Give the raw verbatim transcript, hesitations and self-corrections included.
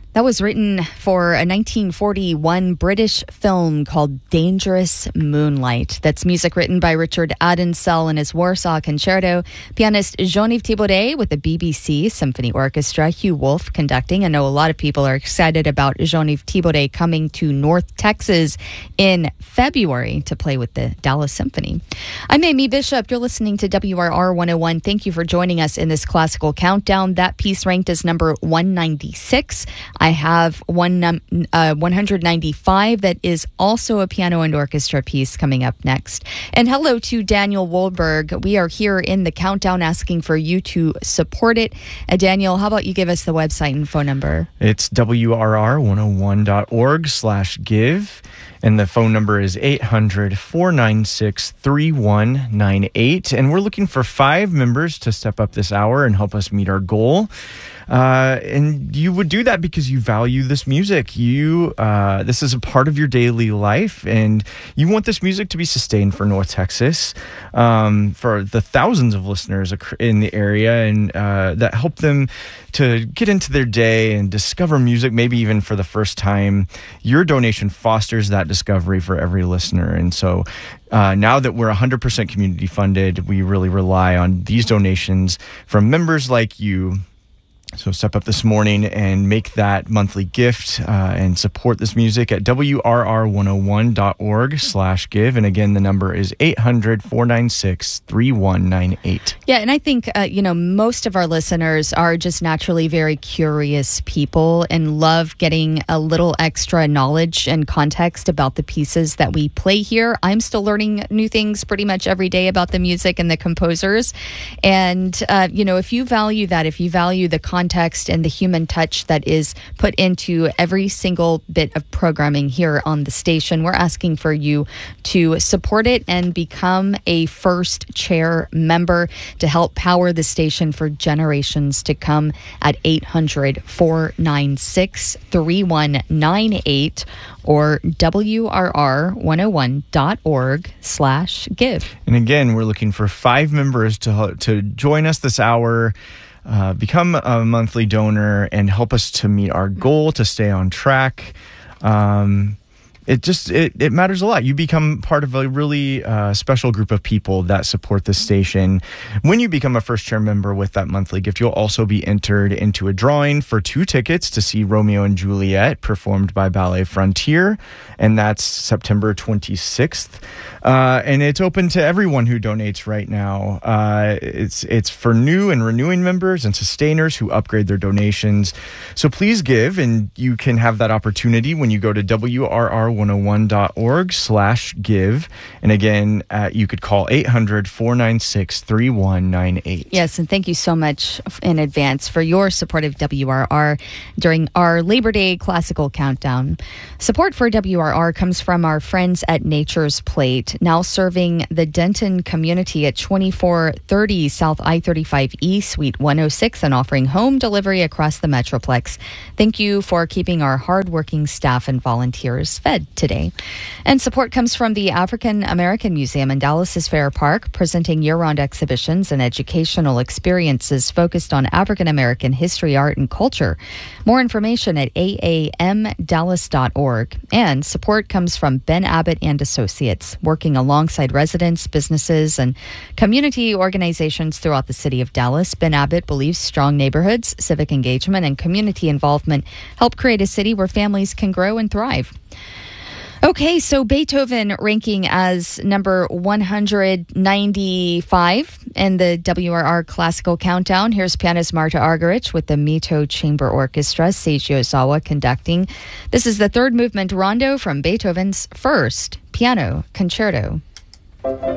That was written for a nineteen forty-one British film called Dangerous Moonlight. That's music written by Richard Adensell and his Warsaw Concerto. Pianist Jean-Yves Thibaudet with the B B C Symphony Orchestra. Hugh Wolf conducting. I know a lot of people are excited about Jean-Yves Thibaudet coming to North Texas in February to play with the Dallas Symphony. I'm Amy Bishop. You're listening to W R R one oh one. Thank you for joining us in this classical countdown. That piece ranked as number one ninety-six. I have one um, uh, one ninety-five that is also a piano and orchestra piece coming up next. And hello to Daniel Wohlberg. We are here in the countdown asking for you to support it. Uh, Daniel, how about you give us the website and phone number? It's W R R one oh one dot org slash give. And the phone number is eight hundred, four nine six, three one nine eight. And we're looking for five members to step up this hour and help us meet our goal. Uh, and you would do that because you value this music. You, uh, this is a part of your daily life, and you want this music to be sustained for North Texas, um, for the thousands of listeners in the area, and uh, that help them to get into their day and discover music, maybe even for the first time. Your donation fosters that discovery for every listener. And so uh, now that we're one hundred percent community funded, we really rely on these donations from members like you. So step up this morning and make that monthly gift uh, and support this music at W R R one oh one dot org slash give. And again, the number is eight hundred, four nine six, three one nine eight. Yeah, and I think, uh, you know, most of our listeners are just naturally very curious people and love getting a little extra knowledge and context about the pieces that we play here. I'm still learning new things pretty much every day about the music and the composers. And, uh, you know, if you value that, if you value the context, context and the human touch that is put into every single bit of programming here on the station, we're asking for you to support it and become a first chair member to help power the station for generations to come at eight hundred, four nine six, three one nine eight or W R R one oh one dot org slash give. And again, we're looking for five members to to join us this hour. Uh, become a monthly donor and help us to meet our goal, to stay on track. Um, it just, it, it matters a lot. You become part of a really uh, special group of people that support this station. When you become a first chair member with that monthly gift, you'll also be entered into a drawing for two tickets to see Romeo and Juliet performed by Ballet Frontier. And that's September twenty-sixth. Uh, and it's open to everyone who donates right now. Uh, it's it's for new and renewing members and sustainers who upgrade their donations. So please give, and you can have that opportunity when you go to W R R one oh one dot org slash give. And again, uh, you could call eight hundred, four nine six, three one nine eight. Yes, and thank you so much in advance for your support of W R R during our Labor Day Classical Countdown. Support for W R R comes from our friends at Nature's Plate, now serving the Denton community at twenty-four thirty South I thirty-five E, Suite one oh six, and offering home delivery across the Metroplex. Thank you for keeping our hardworking staff and volunteers fed today. And support comes from the African American Museum in Dallas's Fair Park, presenting year-round exhibitions and educational experiences focused on African American history, art, and culture. More information at A A M dallas dot org. And support comes from Ben Abbott and Associates, working alongside residents, businesses, and community organizations throughout the city of Dallas. Ben Abbott believes strong neighborhoods, civic engagement, and community involvement help create a city where families can grow and thrive. Okay, so Beethoven ranking as number one hundred ninety-five in the W R R Classical Countdown. Here's pianist Marta Argerich with the Mito Chamber Orchestra, Seiji Ozawa conducting. This is the third movement rondo from Beethoven's first piano concerto.